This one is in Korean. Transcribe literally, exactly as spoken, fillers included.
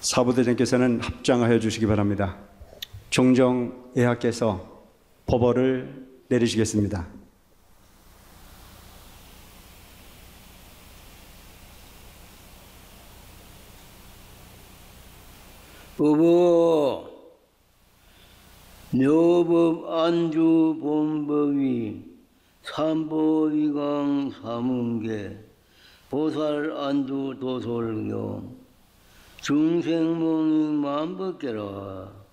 사부대장께서는 합장하여 주시기 바랍니다. 종정예하께서 법어를 내리시겠습니다. 법어 묘법 안주 본법이 삼보위강 삼은계 보살 안주 도솔경 중생몽이 만법계라